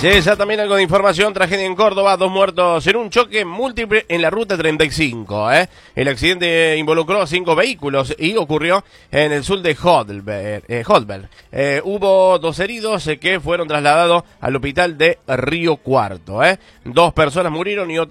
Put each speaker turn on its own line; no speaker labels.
Sí, ya también algo de información. Tragedia en Córdoba, 2 muertos en un choque múltiple en la ruta 35. El accidente involucró a 5 vehículos y ocurrió en el sur de Hodberg. Hubo 2 heridos que fueron trasladados al hospital de Río Cuarto. 2 personas murieron y otras